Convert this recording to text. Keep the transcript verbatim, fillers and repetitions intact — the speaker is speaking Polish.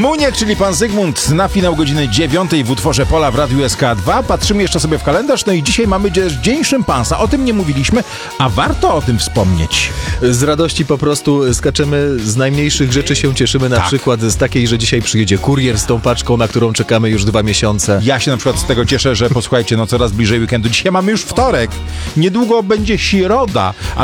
Muniek, czyli pan Zygmunt, na finał godziny dziewiątej w utworze Pola w Radiu S K dwa. Patrzymy jeszcze sobie w kalendarz, no i dzisiaj mamy Dzień Szympansa. O tym nie mówiliśmy, a warto o tym wspomnieć. Z radości po prostu skaczemy, z najmniejszych rzeczy się cieszymy, na Tak. przykład z takiej, że dzisiaj przyjedzie kurier z tą paczką, na którą czekamy już dwa miesiące. Ja się na przykład z tego cieszę, że posłuchajcie, no coraz bliżej weekendu. Dzisiaj mamy już wtorek, niedługo będzie środa, a